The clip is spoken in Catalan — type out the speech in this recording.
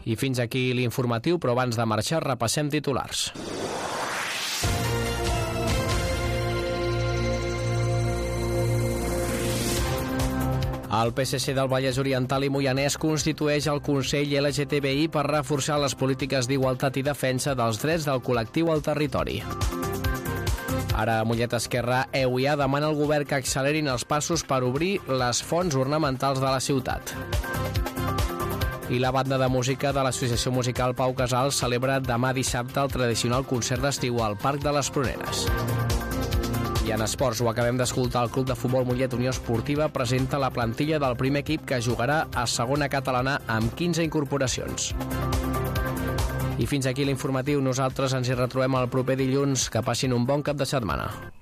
I fins aquí l'informatiu, però abans de marxar repassem titulars. El PSC del Vallès Oriental i Moianès constitueix el Consell LGTBI per reforçar les polítiques d'igualtat i defensa dels drets del col·lectiu al territori. Ara, Mollet Esquerra, EUIA demana al govern que accelerin els passos per obrir les fonts ornamentals de la ciutat. I la banda de música de l'Associació Musical Pau Casals celebra demà dissabte el tradicional concert d'estiu al Parc de les Pruneres. I en esports, ho acabem d'escoltar, el Club de Futbol Mollet Unió Esportiva presenta la plantilla del primer equip que jugarà a segona catalana amb 15 incorporacions. I fins aquí l'informatiu. Nosaltres ens hi retrobem el proper dilluns. Que passin un bon cap de setmana.